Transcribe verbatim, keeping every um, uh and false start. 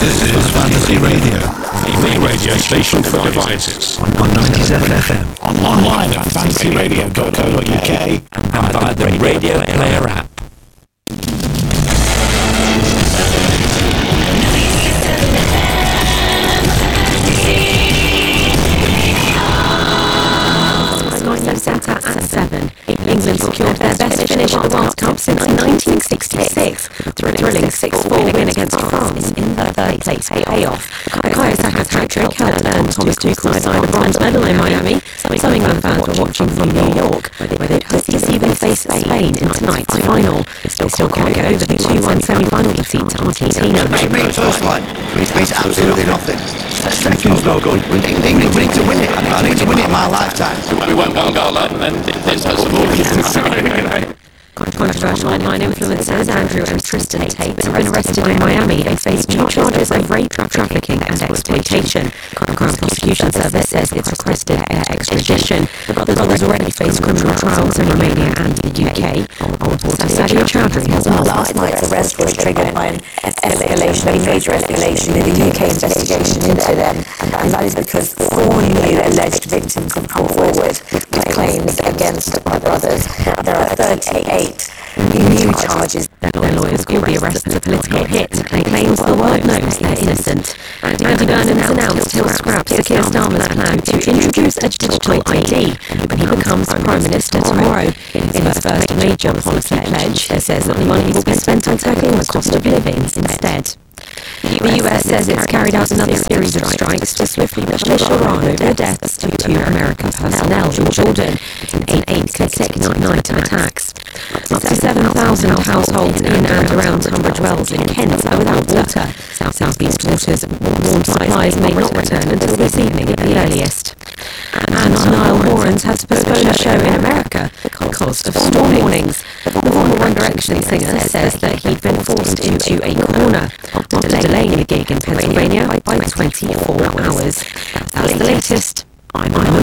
This is Fantasy Radio, the radio station for devices. On ninety-seven F M, online at fantasy radio dot co dot U K, and via the Radio Player app. Set at seven. England secured their best finish at the World Cup since nineteen sixty-six, thrilling six four win against France in the third place payoff. Bukayo Saka's hat-trick helped earn Thomas Tuchel's side a bronze medal in Miami. Some England fans were watching from New York, where they'd hope to see them face Spain in tonight's final. They still can't get over the two one semi-final defeat to Argentina. Mate, mate, first line. It means absolutely nothing. Second's no good. We need, we need to win it. I need to win it in my lifetime. We went one goal up and then this has a Controversial online influencers Andrew and Tristan Tate have been arrested in Miami. They face new charges of rape, trafficking and exploitation. The Crown Prosecution Service says it's requested their extradition. The brothers already face criminal trials in Romania and the U K. Sadia Chowdhury has well, last night's arrest was triggered by an escalation, a major escalation in the U K investigation into them, and that is because four new alleged victims have come forward with claims against the brothers. There are thirty-eight new charges. Their lawyers call the arrest a political hit and claims the world knows they're innocent. Andy Burnham has announced he'll scrap Sir Keir Starmer's plan to introduce a digital I D when he becomes Prime Minister tomorrow. In his first major policy pledge, it says that the money will be spent on tackling the cost of living instead. The U S says it's carried out another series of strikes to swiftly punish Iran over the deaths of two American personnel in Jordan in eight eight consecutive night attacks. Up to seven thousand households in and around Tunbridge Wells in Kent are without water. South East Waters warned supplies may not return until this evening at the earliest. And Niall Horan has postponed a show in America because of storm warnings. The former One Direction singer says that he'd been forced into a corner after delaying the gig in Pennsylvania by twenty-four hours. That's the latest. I'm